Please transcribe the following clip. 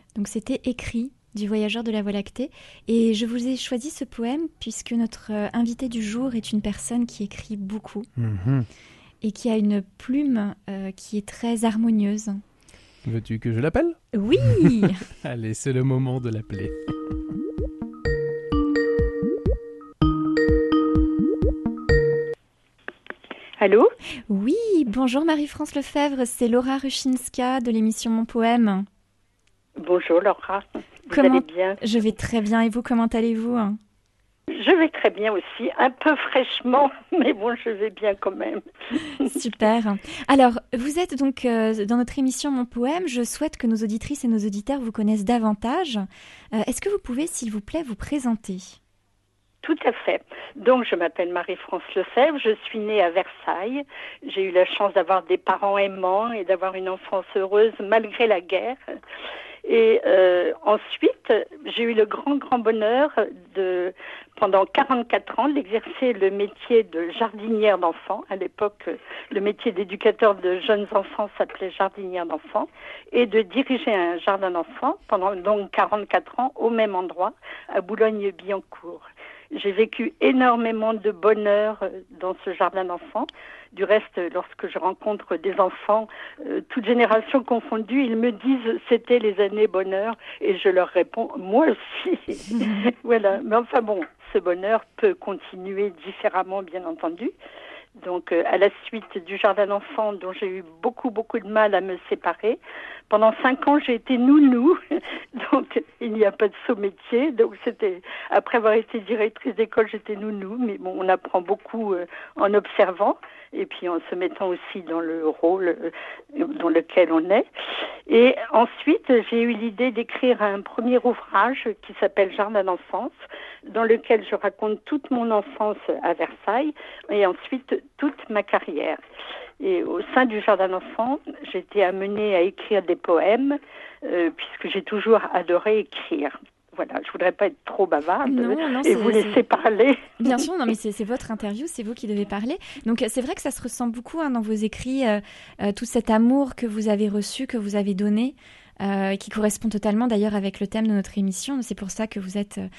Donc c'était Écrit du voyageur de la Voie lactée. Et je vous ai choisi ce poème puisque notre invité du jour est une personne qui écrit beaucoup et qui a une plume qui est très harmonieuse. Veux-tu que je l'appelle ? Oui. Allez, c'est le moment de l'appeler. Allô ? Oui, bonjour Marie-France Lefebvre, c'est Laura Ruchinska de l'émission Mon Poème. Bonjour Laura, vous allez bien ? Je vais très bien, et vous, comment allez-vous ? Je vais très bien aussi, un peu fraîchement, mais bon, je vais bien quand même. Super. Alors, vous êtes donc dans notre émission Mon Poème. Je souhaite que nos auditrices et nos auditeurs vous connaissent davantage. Est-ce que vous pouvez, s'il vous plaît, vous présenter ? Tout à fait. Donc, je m'appelle Marie-France Lefebvre, je suis née à Versailles. J'ai eu la chance d'avoir des parents aimants et d'avoir une enfance heureuse malgré la guerre. Et ensuite, j'ai eu le grand bonheur pendant 44 ans, d'exercer le métier de jardinière d'enfants. À l'époque, le métier d'éducateur de jeunes enfants s'appelait jardinière d'enfants, et de diriger un jardin d'enfants pendant donc 44 ans au même endroit, à Boulogne-Billancourt. J'ai vécu énormément de bonheur dans ce jardin d'enfants. Du reste, lorsque je rencontre des enfants, toutes générations confondues, ils me disent « c'était les années bonheur » et je leur réponds « moi aussi ». Voilà. Mais enfin bon, ce bonheur peut continuer différemment, bien entendu. Donc, à la suite du jardin d'enfants, dont j'ai eu beaucoup de mal à me séparer, pendant 5 ans, j'ai été nounou. Donc, il n'y a pas de saut métier. Donc, après avoir été directrice d'école, j'étais nounou. Mais bon, on apprend beaucoup en observant et puis en se mettant aussi dans le rôle dans lequel on est. Et ensuite, j'ai eu l'idée d'écrire un premier ouvrage qui s'appelle Jardin d'enfance, dans lequel je raconte toute mon enfance à Versailles et ensuite toute ma carrière. Et au sein du jardin d'enfants, j'ai été amenée à écrire des poèmes, puisque j'ai toujours adoré écrire. Voilà, je voudrais pas être trop bavarde et vous laisser parler. Bien sûr, non, mais c'est votre interview, c'est vous qui devez parler. Donc c'est vrai que ça se ressent beaucoup dans vos écrits, tout cet amour que vous avez reçu, que vous avez donné, qui correspond totalement d'ailleurs avec le thème de notre émission. C'est pour ça que vous êtes